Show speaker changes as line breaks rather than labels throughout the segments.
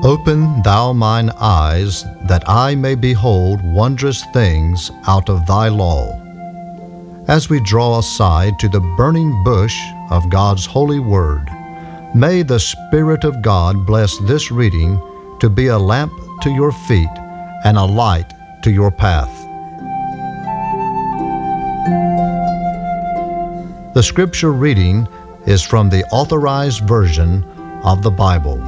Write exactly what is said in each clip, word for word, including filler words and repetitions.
Open thou mine eyes, that I may behold wondrous things out of thy law. As we draw aside to the burning bush of God's holy word, may the Spirit of God bless this reading to be a lamp to your feet and a light to your path. The scripture reading is from the Authorized Version of the Bible.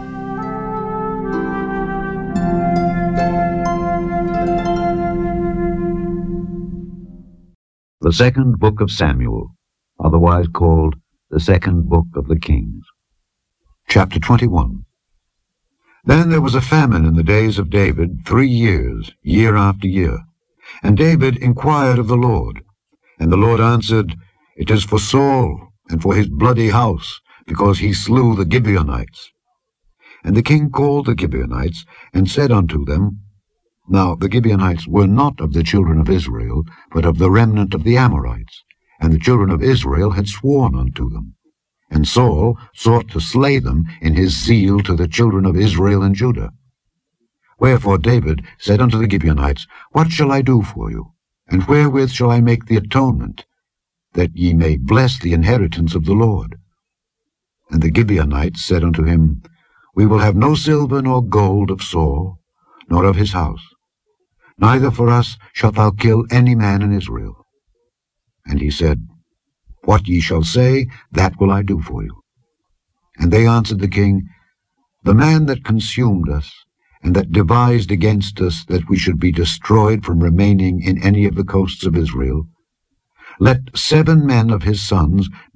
The Second Book of Samuel, otherwise called the Second Book of the Kings. Chapter twenty-one. Then there was a famine in the days of David three years, year after year. And David inquired of the Lord. And the Lord answered, It is for Saul, and for his bloody house, because he slew the Gibeonites. And the king called the Gibeonites, and said unto them, Now the Gibeonites were not of the children of Israel, but of the remnant of the Amorites, and the children of Israel had sworn unto them. And Saul sought to slay them in his zeal to the children of Israel and Judah. Wherefore David said unto the Gibeonites, What shall I do for you? And wherewith shall I make the atonement, that ye may bless the inheritance of the Lord? And the Gibeonites said unto him, We will have no silver nor gold of Saul, nor of his house. Neither for us shalt thou kill any man in Israel. And he said, What ye shall say, that will I do for you. And they answered the king, The man that consumed us, and that devised against us that we should be destroyed from remaining in any of the coasts of Israel, let seven men of his sons